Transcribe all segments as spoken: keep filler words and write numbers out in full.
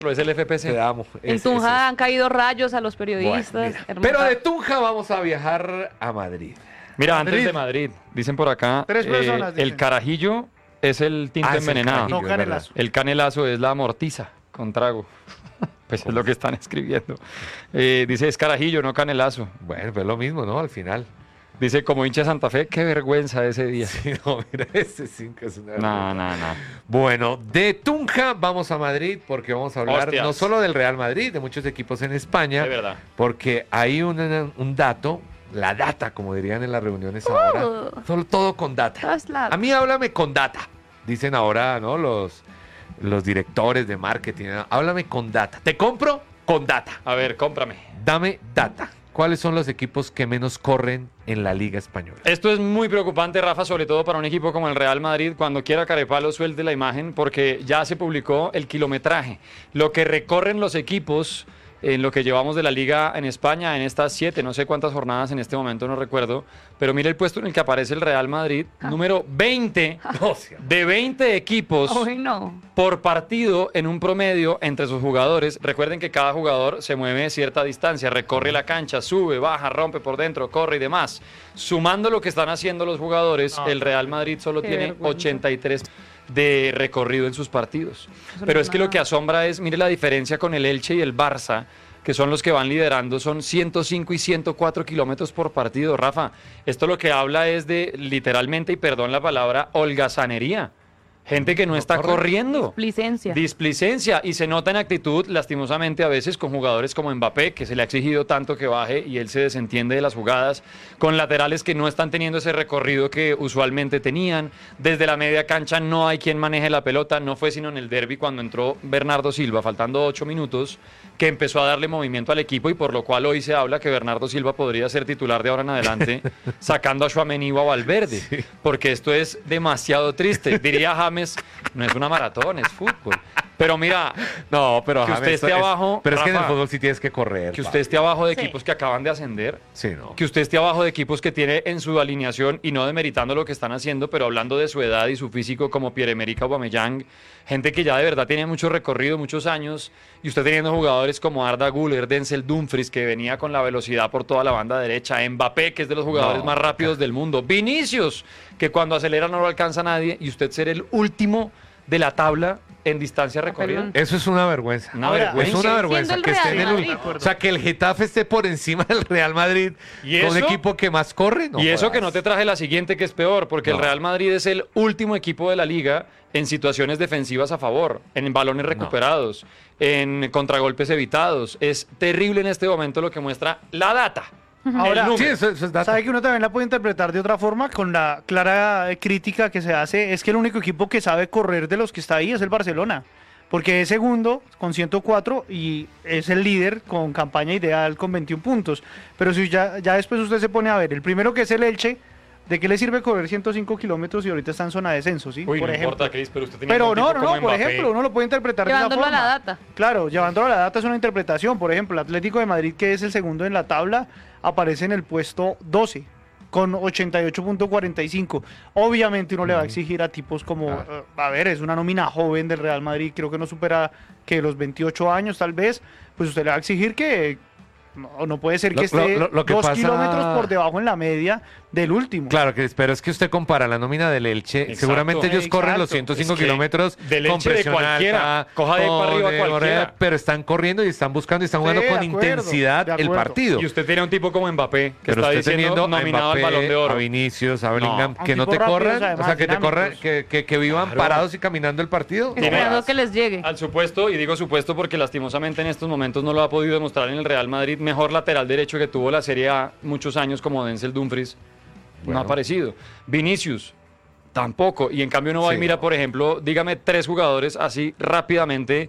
es el F P C. Te amo. En Es- Tunja es- es- han caído rayos a los periodistas. Bueno, mira. Hermosa. Pero de Tunja vamos a viajar a Madrid. Mira, Madrid. antes de Madrid, dicen por acá, Tres personas el dicen. carajillo es el tinto Ah, es el envenenado. carajillo, No, es verdad. canelazo. El canelazo es la amortiza con trago. Pues es lo que están escribiendo. Eh, dice, es carajillo, no canelazo. Bueno, pues lo mismo, ¿no? Al final. Dice, como hincha de Santa Fe, qué vergüenza ese día. Sí, no, mira, ese cinco es una... No, no, no. Bueno, de Tunja vamos a Madrid porque vamos a hablar Hostias. no solo del Real Madrid, de muchos equipos en España, De verdad. porque hay un, un dato, la data, como dirían en las reuniones ahora, Uh. solo todo con data. Trasla- A mí háblame con data, dicen ahora, ¿no? Los, los directores de marketing, ¿no? Háblame con data. ¿Te compro? Con data. A ver, cómprame. Dame data. ¿Cuáles son los equipos que menos corren en la Liga Española? Esto es muy preocupante, Rafa, sobre todo para un equipo como el Real Madrid. Cuando quiera Carepalo suelte la imagen porque ya se publicó el kilometraje. Lo que recorren los equipos en lo que llevamos de la Liga en España en estas siete, no sé cuántas jornadas en este momento, no recuerdo. Pero mire el puesto en el que aparece el Real Madrid, número veinte No, sí, de veinte equipos Ay, no. por partido en un promedio entre sus jugadores. Recuerden que cada jugador se mueve cierta distancia, recorre la cancha, sube, baja, rompe por dentro, corre y demás. Sumando lo que están haciendo los jugadores, Ah, el Real Madrid solo qué tiene vergüenza. ochenta y tres de recorrido en sus partidos. Eso Pero no es es que lo nada. que asombra es, mire la diferencia con el Elche y el Barça, que son los que van liderando, son ciento cinco y ciento cuatro kilómetros por partido. Rafa, esto lo que habla es de, literalmente, y perdón la palabra, holgazanería. Gente que no, está corre. corriendo. Displicencia. Displicencia, y se nota en actitud, lastimosamente a veces, con jugadores como Mbappé, que se le ha exigido tanto que baje y él se desentiende de las jugadas, con laterales que no están teniendo ese recorrido que usualmente tenían. Desde la media cancha no hay quien maneje la pelota, no fue sino en el derbi cuando entró Bernardo Silva, faltando ocho minutos, que empezó a darle movimiento al equipo y por lo cual hoy se habla que Bernardo Silva podría ser titular de ahora en adelante, sacando a Tchouaméni o a Valverde, porque esto es demasiado triste. Diría James, no es una maratón, es fútbol. Pero mira, No, pero Que James, usted esté es- abajo, Pero es que en el Rafa, fútbol sí tienes que correr. que usted papi. esté abajo de Sí. equipos que acaban de ascender, Sí, no. que usted esté abajo de equipos que tiene en su alineación, y no demeritando lo que están haciendo, pero hablando de su edad y su físico, como Pierre-Emerick Aubameyang, gente que ya de verdad tiene mucho recorrido, muchos años, y usted teniendo jugadores como Arda Güler, Denzel Dumfries, que venía con la velocidad por toda la banda derecha, Mbappé, que es de los jugadores No, más rápidos del mundo, Vinicius, que cuando acelera no lo alcanza nadie, y usted ser el último de la tabla en distancia recorrida. Perdón. Eso es una vergüenza. Una Ahora, vergüenza. Es una Siendo vergüenza el que esté Real en el Madrid. último. O sea, que el Getafe esté por encima del Real Madrid ¿Y con un eso? equipo que más corre. No y eso jodas. que no te traje la siguiente, que es peor, porque el No. Real Madrid es el último equipo de la liga en situaciones defensivas a favor, en balones recuperados, en contragolpes evitados. Es terrible en este momento lo que muestra la data. Ahora, número. Sí, eso, eso es data. ¿sabe que uno también la puede interpretar de otra forma? Con la clara eh, crítica que se hace, es que el único equipo que sabe correr de los que está ahí es el Barcelona. Porque es segundo con ciento cuatro y es el líder con campaña ideal con veintiún puntos. Pero si ya, ya después usted se pone a ver, el primero que es el Elche, ¿de qué le sirve correr ciento cinco kilómetros y ahorita está en zona de descenso? ¿sí? Uy, por no ejemplo. importa, Cris, pero usted tiene Pero un no, tipo no, no, como por Mbappé. ejemplo, uno lo puede interpretar Llevándolo de a esa la forma. data. Claro, llevándolo a la data es una interpretación. Por ejemplo, el Atlético de Madrid, que es el segundo en la tabla, aparece en el puesto doce con ochenta y ocho punto cuarenta y cinco. Obviamente uno le va a exigir a tipos como, Claro. eh, a ver, es una nómina joven del Real Madrid, creo que no supera que los veintiocho años tal vez, pues usted le va a exigir que no, no puede ser que Lo- esté lo- lo que dos pasa- kilómetros por debajo en la media del último. Claro, que, pero es que usted compara la nómina del Elche. Exacto. Seguramente ellos corren los Exacto. ciento cinco Es que kilómetros del con Elche de presión cualquiera. alta, Coja de ahí para con, arriba eh, cualquiera. pero están corriendo y están buscando y están Sí, jugando de con acuerdo, intensidad de el acuerdo. partido. Y usted tiene un tipo como Mbappé, que Pero está usted diciendo teniendo a nominado al Mbappé, Balón de Oro. a Vinicius, a Bellingham, No. que no te Tipos rápidos, corran, o además, sea, que te corran, dinámicos. que, que, que vivan Claro. parados y caminando el partido. Tiene- Esperando que les llegue. Al supuesto, y digo supuesto porque lastimosamente en estos momentos no lo ha podido demostrar en el Real Madrid, mejor lateral derecho que tuvo la Serie A muchos años como Denzel Dumfries, no Bueno. ha aparecido. Vinicius, tampoco. Y en cambio uno va y Sí, mira, no. por ejemplo, dígame tres jugadores así rápidamente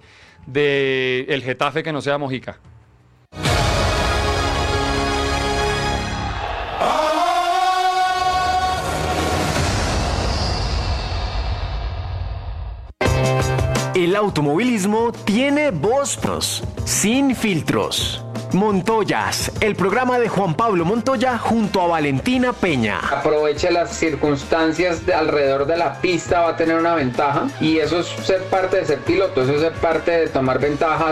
de el Getafe que no sea Mojica. El automovilismo tiene voz Pros, sin filtros. Montoyas, el programa de Juan Pablo Montoya junto a Valentina Peña. Aproveche las circunstancias de alrededor de la pista, va a tener una ventaja y eso es ser parte de ser piloto, eso es ser parte de tomar ventaja.